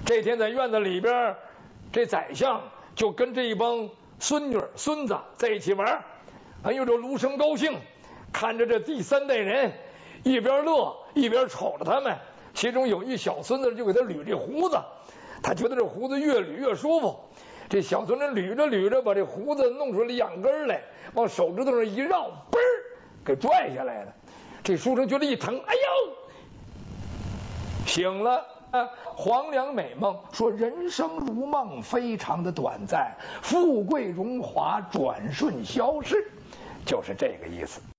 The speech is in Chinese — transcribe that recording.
这天在院子里边，这宰相就跟这一帮孙女孙子在一起玩，哎呦，这卢生高兴，看着这第三代人一边乐一边瞅着他们。其中有一小孙子就给他捋这胡子，他觉得这胡子越捋越舒服。这小孙子捋着捋着，把这胡子弄出2根来，往手指头上一绕，嘣儿给拽下来了。这书生觉得一疼，哎呦，醒了。黄粱美梦说：“人生如梦，非常的短暂，富贵荣华转瞬消逝。”就是这个意思。